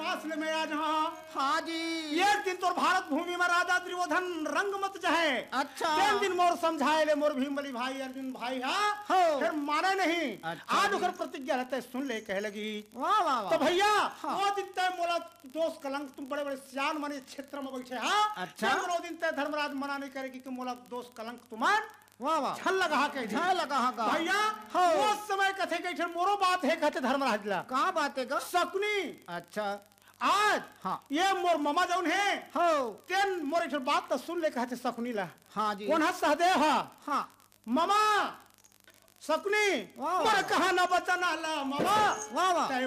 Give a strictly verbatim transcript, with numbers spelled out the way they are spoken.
विश्वास ले मैं आज हाँ हाँ जी एक दिन तोर भारत भूमि में राजा दुर्योधन रंग मत चाहे अच्छा तीन दिन मोर समझाए ले मोर भीम बली भाई अर्जुन भाई हाँ हो। फिर माने नहीं अच्छा आज जी। ओकर प्रतिज्ञा रहते सुन ले कहे लगी वाह वाह वाह तो भैया हाँ। वो दिन तय मोला दोष कलंक तुम बड़े बड़े सियान माने क्षेत्र में बैठे हाँ अच्छा। फिर वो दिन तय धर्मराज मना नहीं करेगी कि मोला दोष कलंक तुमान वाह वाह छल लगा के छल लगा का भैया हो। वो समय कथे के मोरो बात है कहते धर्मराज ला कहाँ बात है का शकुनी अच्छा आज हाँ ये मोर मामा जौन है हो तेन मोर एक बात तो सुन ले कहते शकुनी ला हाँ जी कौन है सहदेव हा हाँ मामा शकुनी वाह। मोर कहा ना बचना ला मामा वाह वाह तय